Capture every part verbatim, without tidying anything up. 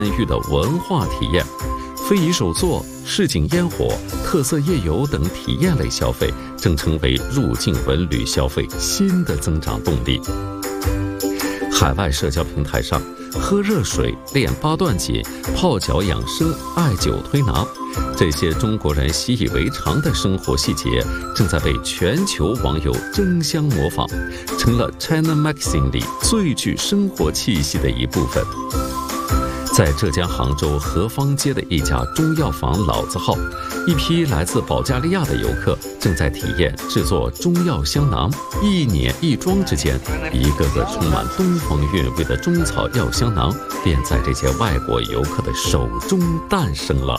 域的文化体验。非遗手作、市井烟火、特色夜游等体验类消费正成为入境文旅消费新的增长动力。海外社交平台上，喝热水、练八段锦、泡脚养生、艾灸推拿，这些中国人习以为常的生活细节，正在被全球网友争相模仿，成了 China Magazine 里最具生活气息的一部分。在浙江杭州河坊街的一家中药房老字号，一批来自保加利亚的游客正在体验制作中药香囊。一捻一装之间，一个个充满东方韵味的中草药香囊便在这些外国游客的手中诞生了。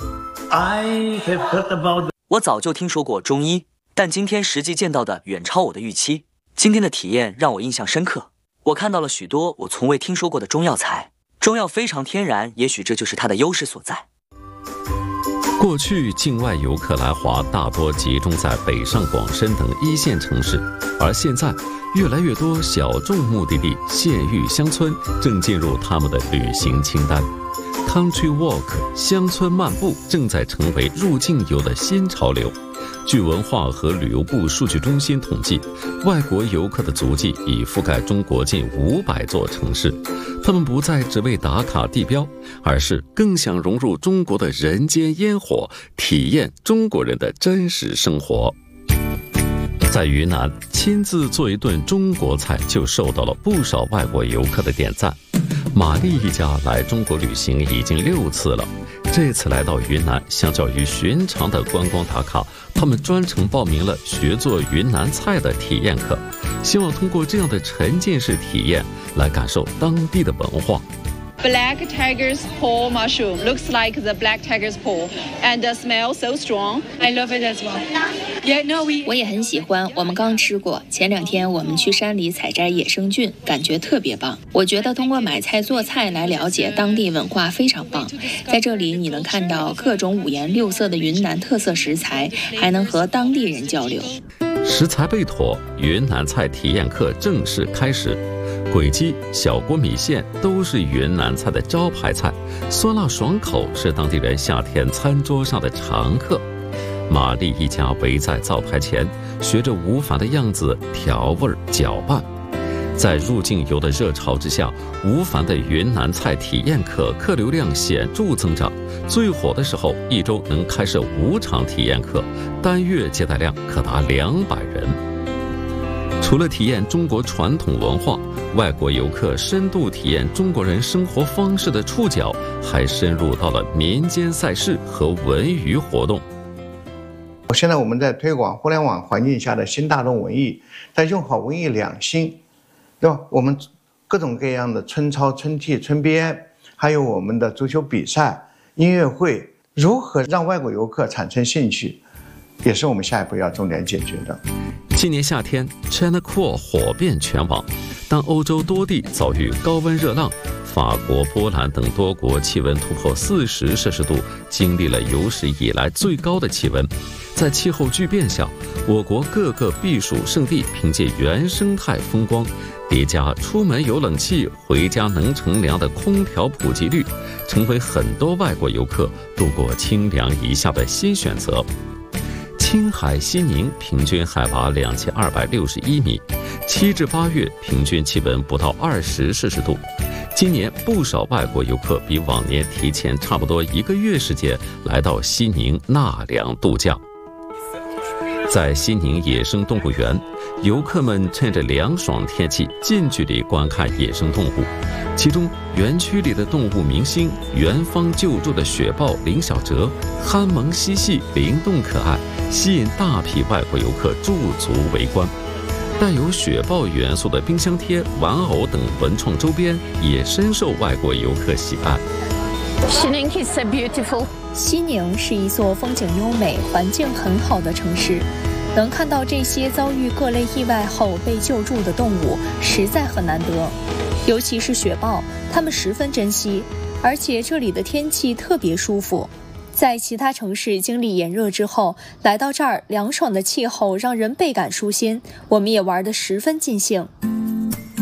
我早就听说过中医，但今天实际见到的远超我的预期。今天的体验让我印象深刻，我看到了许多我从未听说过的中药材。中药非常天然，也许这就是它的优势所在。 过去境外游客来华大多集中在北上广深等一线城市，而现在越来越多小众目的地、县域乡村正进入他们的旅行清单。Country Walk 乡村漫步正在成为入境游的新潮流。据文化和旅游部数据中心统计，外国游客的足迹已覆盖中国近五百座城市。他们不再只为打卡地标，而是更想融入中国的人间烟火，体验中国人的真实生活。在云南，亲自做一顿中国菜就受到了不少外国游客的点赞。玛丽一家来中国旅行已经六次了，这次来到云南，相较于寻常的观光打卡，他们专程报名了学做云南菜的体验课，希望通过这样的沉浸式体验来感受当地的文化。 Black tiger's paw mushroom looks like the black tiger's paw, and the smell so strong. I love it as well. Yeah, no, we. 我也很喜欢，我们刚吃过。前两天我们去山里采摘野生菌，感觉特别棒。我觉得通过买菜做菜来了解当地文化非常棒。在这里你能看到各种五颜六色的云南特色食材，还能和当地人交流。 食材备妥，云南菜体验课正式开始。鬼鸡、小锅米线都是云南菜的招牌菜，酸辣爽口是当地人夏天餐桌上的常客。玛丽一家围在灶台前，学着吴凡的样子调味搅拌。在入境游的热潮之下，吴凡的云南菜体验课客流量显著增长，最火的时候一周能开设五场体验课，单月接待量可达两百人。除了体验中国传统文化，外国游客深度体验中国人生活方式的触角，还深入到了民间赛事和文娱活动。 现在我们在推广互联网环境下的新大众文艺，在用好文艺两新，对吧？我们各种各样的春操、春替、春编，还有我们的足球比赛、音乐会，如何让外国游客产生兴趣，也是我们下一步要重点解决的。 今年夏天 China Cool 火遍全网，当欧洲多地遭遇高温热浪，法国、波兰等多国气温突破四十摄氏度，经历了有史以来最高的气温。在气候巨变下，我国各个避暑胜地凭借原生态风光，叠加出门有冷气、回家能乘凉的空调普及率，成为很多外国游客度过清凉一夏的新选择。青海西宁平均海拔两千二百六十一米，七至八月平均气温不到二十摄氏度。今年不少外国游客比往年提前差不多一个月时间来到西宁纳凉度假。在西宁野生动物园，游客们趁着凉爽天气近距离观看野生动物，其中园区里的动物明星元芳救助的雪豹林小哲憨萌嬉戏灵动可爱，吸引大批外国游客驻足围观。带有雪豹元素的冰箱贴、玩偶等文创周边也深受外国游客喜爱。 西宁 is so beautiful. 西宁是一座风景优美、环境很好的城市，能看到这些遭遇各类意外后被救助的动物，实在很难得。尤其是雪豹，它们十分珍惜，而且这里的天气特别舒服。在其他城市经历炎热之后，来到这儿，凉爽的气候让人倍感舒心，我们也玩得十分尽兴。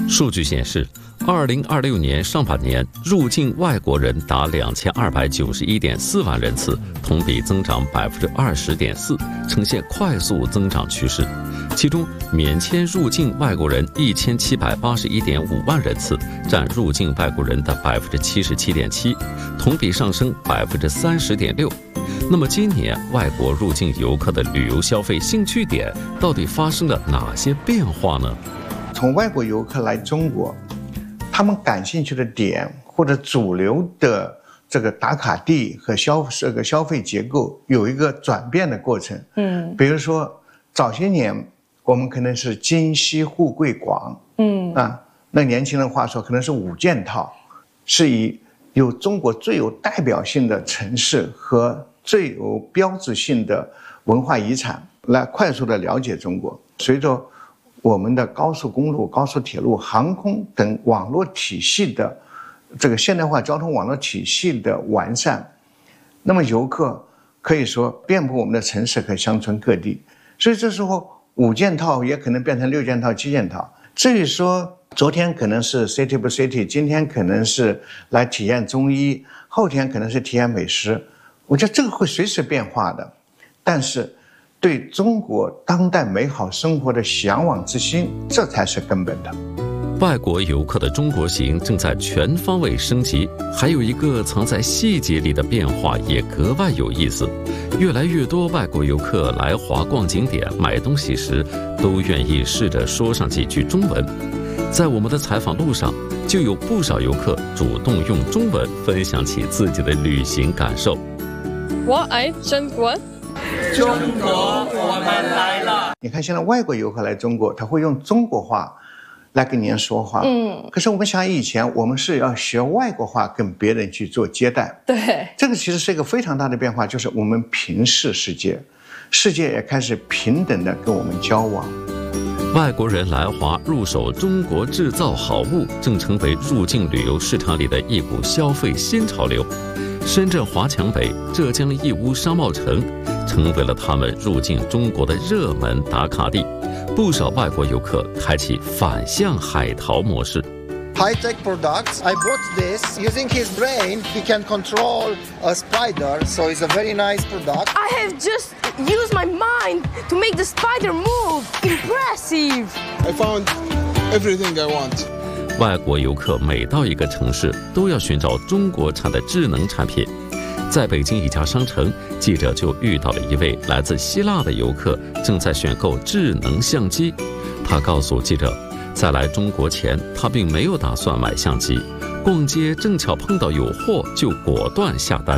数据显示，二零二六年上半年入境外国人达两千二百九十一点四万人次，同比增长百分之二十点四，呈现快速增长趋势。其中，免签入境外国人一千七百八十一点五万人次，占入境外国人的百分之七十七点七，同比上升百分之三十点六。那么，今年外国入境游客的旅游消费兴趣点到底发生了哪些变化呢？ 从外国游客来中国，他们感兴趣的点或者主流的这个打卡地和消这个消费结构有一个转变的过程。嗯，比如说早些年我们可能是今昔富贵广，嗯啊，那年轻人话说可能是五件套，是以有中国最有代表性的城市和最有标志性的文化遗产来快速的了解中国。随着我们的高速公路、高速铁路、航空等网络体系的这个现代化交通网络体系的完善，那么游客可以说遍布我们的城市和乡村各地。所以这时候五件套也可能变成六件套、七件套。至于说昨天可能是 City by City， 今天可能是来体验中医，后天可能是体验美食，我觉得这个会随时变化的。但是对中国当代美好生活的向往之心，这才是根本的。 外国游客的中国行正在全方位升级，还有一个藏在细节里的变化也格外有意思。越来越多外国游客来华逛景点、买东西时，都愿意试着说上几句中文。在我们的采访路上，就有不少游客主动用中文分享起自己的旅行感受。 我爱中国。 中国，我们来了。 你看，现在外国游客来中国，他会用中国话来跟您说话。嗯，可是我们想以前我们是要学外国话跟别人去做接待。 对， 这个其实是一个非常大的变化，就是我们平视世界，世界也开始平等的跟我们交往。 外国人来华入手中国制造好物，正成为入境旅游市场里的一股消费新潮流。深圳华强北、浙江义乌商贸城成为了他们入境中国的热门打卡地。不少外国游客开启反向海淘模式。 High-tech products. I bought this. Using his brain, he can control a spider, so it's a very nice product. I have just used my mind to make the spider move. Impressive. I found everything I want. 外国游客每到一个城市，都要寻找中国产的智能产品。在北京一家商城，记者就遇到了一位来自希腊的游客，正在选购智能相机。他告诉记者，在来中国前，他并没有打算买相机，逛街正巧碰到有货，就果断下单。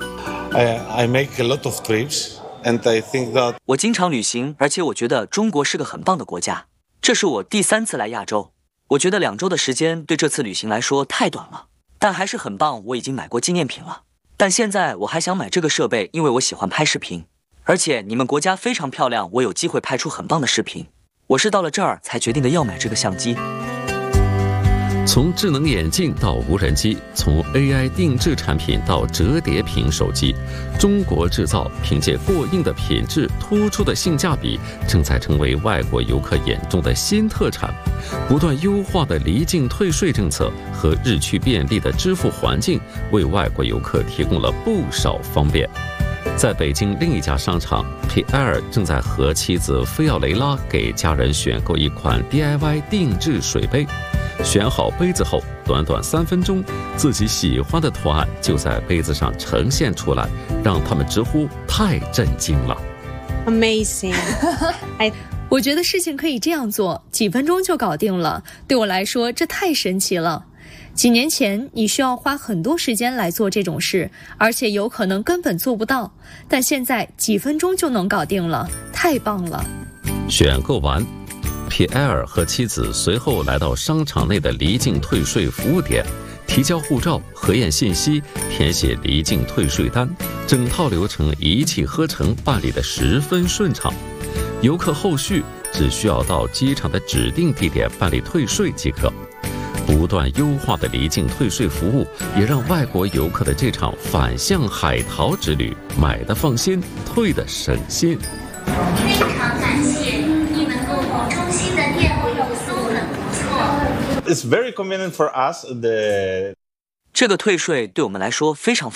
I, I make a lot of trips, and I think that 我经常旅行，而且我觉得中国是个很棒的国家。这是我第三次来亚洲，我觉得两周的时间对这次旅行来说太短了，但还是很棒。我已经买过纪念品了，但现在我还想买这个设备，因为我喜欢拍视频，而且你们国家非常漂亮，我有机会拍出很棒的视频。我是到了这儿才决定的要买这个相机。 从智能眼镜到无人机，从 A I 定制产品到折叠屏手机，中国制造凭借过硬的品质、突出的性价比，正在成为外国游客眼中的新特产。不断优化的离境退税政策和日趋便利的支付环境，为外国游客提供了不少方便。在北京另一家商场，皮埃尔正在和妻子菲奥雷拉给家人选购一款 D I Y 定制水杯。选好杯子后，短短三分钟，自己喜欢的图案就在杯子上呈现出来，让他们直呼太震惊了。 Amazing 我觉得事情可以这样做，几分钟就搞定了。对我来说，这太神奇了。几年前，你需要花很多时间来做这种事，而且有可能根本做不到。但现在几分钟就能搞定了，太棒了！ 选购完，皮埃尔和妻子随后来到商场内的离境退税服务点，提交护照、核验信息、填写离境退税单，整套流程一气呵成，办理得十分顺畅。游客后续只需要到机场的指定地点办理退税即可。不断优化的离境退税服务，也让外国游客的这场反向海淘之旅买得放心，退得省心。 非常感谢你们购物中心的店铺有素很不错。 It's very convenient for us. The 这个退税对我们来说非常方便。